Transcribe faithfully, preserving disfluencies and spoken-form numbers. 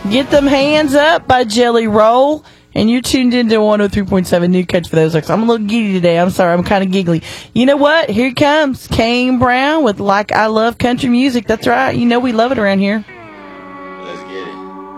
Get Them Hands Up by Jelly Roll. And you're tuned into one oh three point seven New Cuts for those looks. I'm a little giddy today. I'm sorry. I'm kind of giggly. You know what? Here it comes. Kane Brown with Like I Love Country Music. That's right. You know we love it around here.